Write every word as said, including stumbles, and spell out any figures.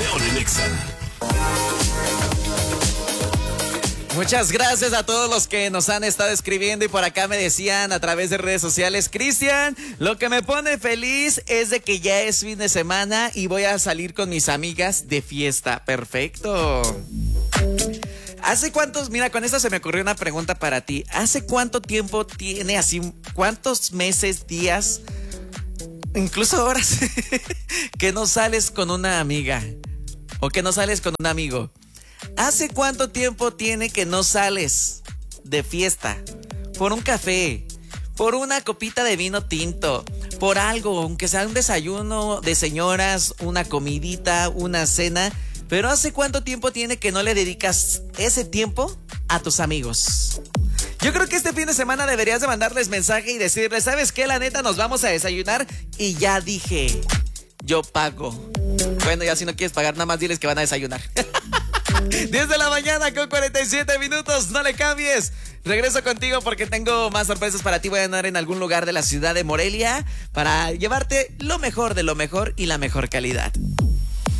León en Exa. Muchas gracias a todos los que nos han estado escribiendo y por acá me decían a través de redes sociales: Cristian, lo que me pone feliz es de que ya es fin de semana y voy a salir con mis amigas de fiesta. Perfecto. ¿Hace cuántos, mira, con esto se me ocurrió una pregunta para ti. ¿Hace cuánto tiempo tiene así, cuántos meses, días, incluso horas que no sales con una amiga o que no sales con un amigo? ¿Hace cuánto tiempo tiene que no sales de fiesta? Por un café, por una copita de vino tinto, por algo, aunque sea un desayuno de señoras, una comidita, una cena. Pero ¿hace cuánto tiempo tiene que no le dedicas ese tiempo a tus amigos? Yo creo que este fin de semana deberías de mandarles mensaje y decirles: ¿sabes qué? La neta, nos vamos a desayunar y ya dije, yo pago. Bueno, ya si no quieres pagar, nada más diles que van a desayunar. diez de la mañana con cuarenta y siete minutos, no le cambies. Regreso contigo porque tengo más sorpresas para ti. Voy a andar en algún lugar de la ciudad de Morelia para llevarte lo mejor de lo mejor y la mejor calidad.